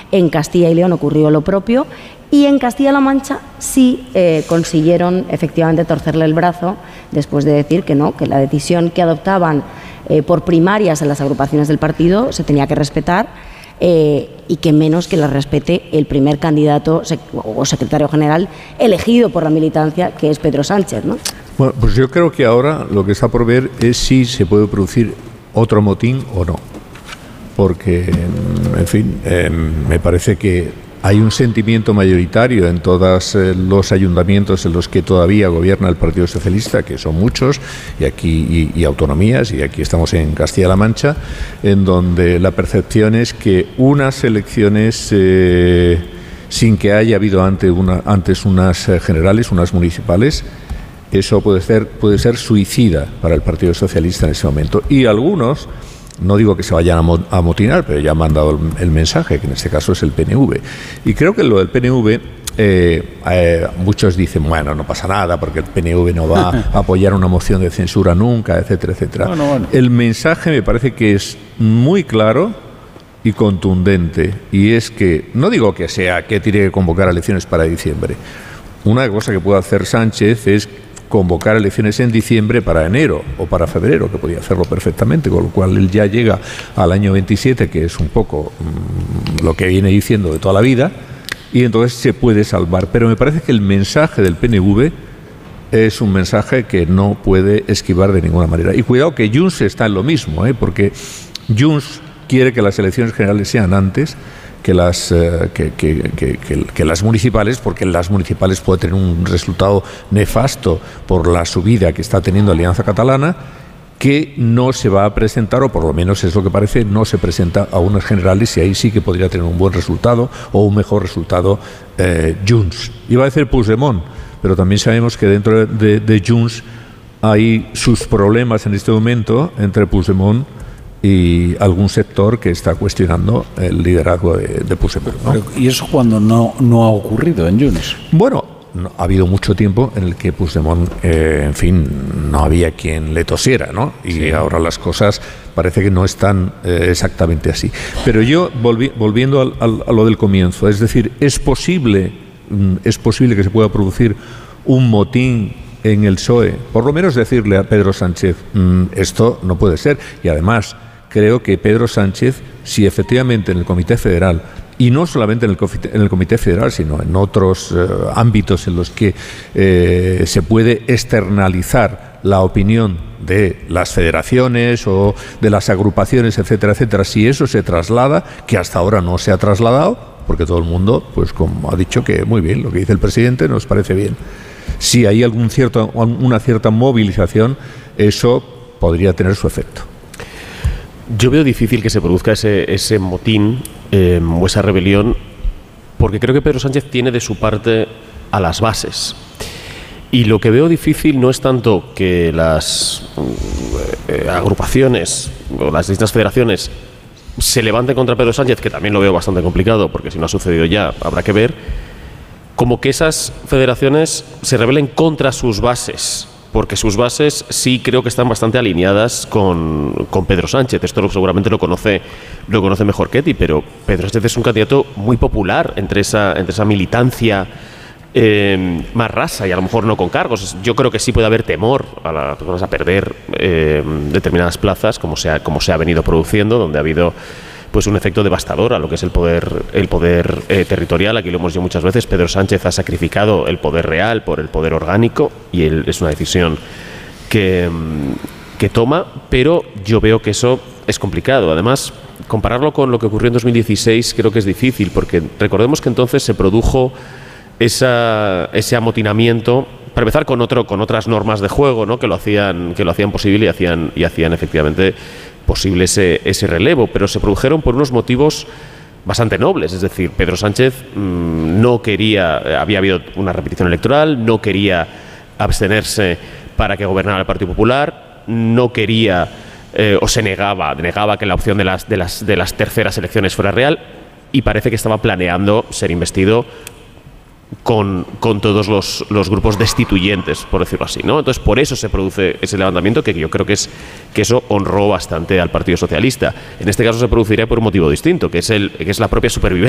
En Castilla y León ocurrió lo propio y en Castilla-La Mancha sí consiguieron efectivamente torcerle el brazo después de decir que no, que la decisión que adoptaban por primarias en las agrupaciones del partido se tenía que respetar y que menos que la respete el primer candidato o secretario general elegido por la militancia, que es Pedro Sánchez, ¿no? Bueno, pues yo creo que ahora lo que está por ver es si se puede producir otro motín o no. Porque, en fin, me parece que hay un sentimiento mayoritario en todos los ayuntamientos en los que todavía gobierna el Partido Socialista, que son muchos, y aquí y autonomías, y aquí estamos en Castilla-La Mancha, en donde la percepción es que unas elecciones sin que haya habido antes unas generales, unas municipales, eso puede ser suicida para el Partido Socialista en ese momento. Y algunos, no digo que se vayan a amotinar, pero ya han mandado el mensaje, que en este caso es el PNV. Y creo que lo del PNV, muchos dicen, bueno, no pasa nada, porque el PNV no va a apoyar una moción de censura nunca, etcétera, etcétera. Bueno. El mensaje me parece que es muy claro y contundente, y es que, no digo que tiene que convocar elecciones para diciembre. Una cosa que puede hacer Sánchez es convocar elecciones en diciembre para enero o para febrero, que podía hacerlo perfectamente, con lo cual él ya llega al año 27, que es un poco lo que viene diciendo de toda la vida, y entonces se puede salvar. Pero me parece que el mensaje del PNV es un mensaje que no puede esquivar de ninguna manera. Y cuidado que Junts está en lo mismo, porque Junts quiere que las elecciones generales sean antes que las municipales, porque las municipales puede tener un resultado nefasto por la subida que está teniendo Alianza Catalana, que no se va a presentar, o por lo menos es lo que parece, no se presenta a unas generales, y ahí sí que podría tener un buen resultado o un mejor resultado Junts. Iba a decir Puigdemont, pero también sabemos que dentro de Junts hay sus problemas en este momento entre Puigdemont y algún sector que está cuestionando el liderazgo de Puigdemont, ¿no? ¿Y eso cuando no ha ocurrido en Junts? Bueno, ha habido mucho tiempo en el que Puigdemont, en fin, no había quien le tosiera, ¿no? Y sí, ahora las cosas parece que no están exactamente así. Pero yo, volviendo a lo del comienzo, es decir, es posible que se pueda producir un motín en el PSOE, por lo menos decirle a Pedro Sánchez, esto no puede ser. Y además, creo que Pedro Sánchez, si efectivamente en el Comité Federal, y no solamente en el Comité Federal, sino en otros ámbitos en los que se puede externalizar la opinión de las federaciones o de las agrupaciones, etcétera, etcétera, si eso se traslada, que hasta ahora no se ha trasladado, porque todo el mundo, pues como ha dicho, que muy bien, lo que dice el presidente nos parece bien. Si hay una cierta movilización, eso podría tener su efecto. Yo veo difícil que se produzca ese motín o esa rebelión, porque creo que Pedro Sánchez tiene de su parte a las bases. Y lo que veo difícil no es tanto que las agrupaciones o las distintas federaciones se levanten contra Pedro Sánchez, que también lo veo bastante complicado, porque si no ha sucedido ya, habrá que ver, como que esas federaciones se rebelen contra sus bases, porque sus bases sí creo que están bastante alineadas con Pedro Sánchez. Esto seguramente lo conoce mejor Ketty, pero Pedro Sánchez es un candidato muy popular entre esa militancia más rasa, y a lo mejor no con cargos. Yo creo que sí puede haber temor a perder determinadas plazas, como se ha venido produciendo, donde ha habido pues un efecto devastador a lo que es el poder territorial. Aquí lo hemos dicho muchas veces, Pedro Sánchez ha sacrificado el poder real por el poder orgánico, y es una decisión que toma, pero yo veo que eso es complicado. Además, compararlo con lo que ocurrió en 2016 creo que es difícil, porque recordemos que entonces se produjo ese amotinamiento, para empezar con otras normas de juego, ¿no?, que lo hacían posible y hacían efectivamente posible ese relevo, pero se produjeron por unos motivos bastante nobles. Es decir, Pedro Sánchez no quería, había habido una repetición electoral, no quería abstenerse para que gobernara el Partido Popular, no quería o se negaba que la opción de las terceras elecciones fuera real, y parece que estaba planeando ser investido con todos los grupos destituyentes, por decirlo así, ¿no? Entonces, por eso se produce ese levantamiento, que yo creo que eso honró bastante al Partido Socialista. En este caso se produciría por un motivo distinto, que es la propia supervivencia